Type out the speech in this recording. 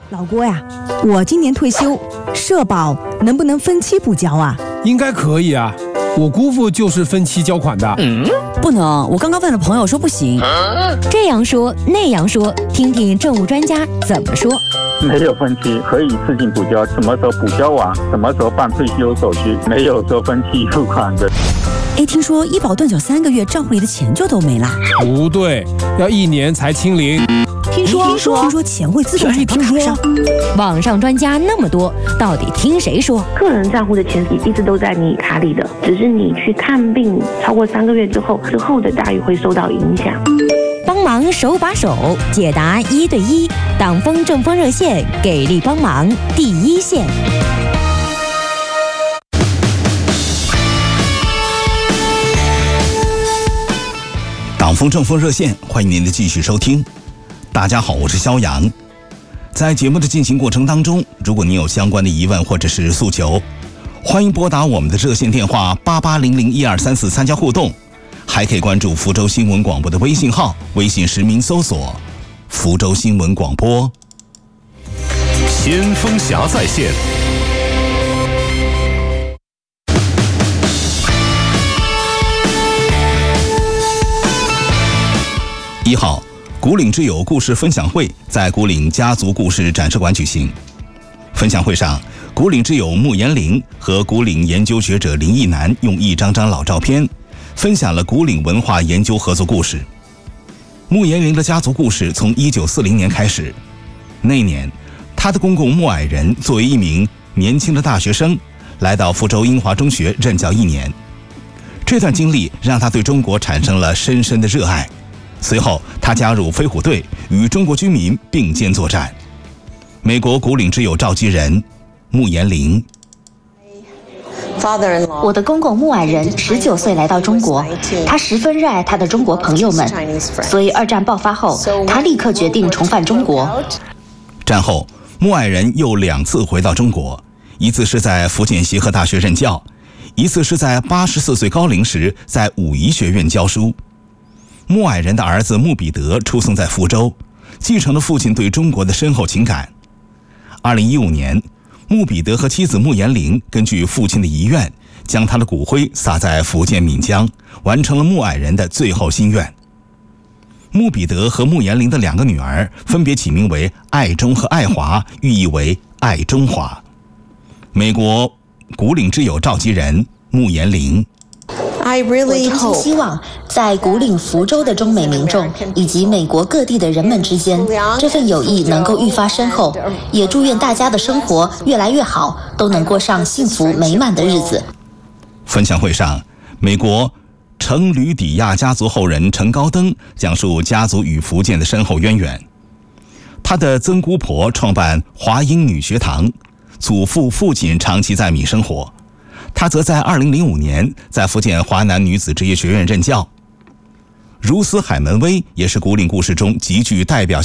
老郭呀，我今年退休，社保能不能分期补交啊？ 应该可以啊，我姑父就是分期交款的。 不能，我刚刚问了朋友说不行。 这样说那样说，听听政务专家怎么说。 没有分期，可以自行补交，什么时候补交完，什么时候办退休手续，没有说分期付款的。 听说医保断缴3个月，账户里的钱就都没啦？ 不对，要1年才清零。 听说钱会自动转到卡上。 网上专家那么多，到底听谁说？ 个人账户的钱一直都在你卡里的，只是你去看病超过3个月之后的待遇会受到影响。 帮忙手把手解答1对1，党风政风热线给力帮忙第一线。 党风政风热线，欢迎您的继续收听。大家好，我是肖阳。在节目的进行过程当中，如果您有相关的疑问或者是诉求，欢迎拨打我们的热线电话88001234参加互动，还可以关注福州新闻广播的微信号，微信实名搜索福州新闻广播。 先锋侠在线。 1号，古岭之友故事分享会在古岭家族故事展示馆举行。分享会上，古岭之友穆延龄和古岭研究学者林义南用一张张老照片分享了古岭文化研究合作故事。穆延龄的家族故事从1940年开始，那年他的公公穆矮人作为一名年轻的大学生来到福州英华中学任教1年。这段经历让他对中国产生了深深的热爱。随后他加入飞虎队，与中国军民并肩作战。美国古岭之友召集人穆延龄。 我的公公穆矮人19岁来到中国，他十分热爱他的中国朋友们，所以2战爆发后，他立刻决定重返中国。 战后，穆矮人又2次回到中国，一次是在福建协和大学任教，一次是在84岁高龄时在武夷学院教书。穆矮人的儿子穆彼得出生在福州，继承了父亲对中国的深厚情感。2015年，穆彼得和妻子穆延龄根据父亲的遗愿，将他的骨灰撒在福建闽江，完成了穆矮人的最后心愿。穆彼得和穆延龄的2个女儿分别起名为爱中和爱华，寓意为爱中华。美国古岭之友召集人穆延龄。 我真心希望在古岭福州的中美民众以及美国各地的人们之间，这份友谊能够愈发深厚，也祝愿大家的生活越来越好，都能过上幸福美满的日子。 分享会上，美国程吕底亚家族后人程高登讲述家族与福建的深厚渊源。他的曾姑婆创办华英女学堂，祖父父亲长期在闽生活，他则在2005年在福建华南女子职业学院任教。如斯海门威也是古岭故事中极具代表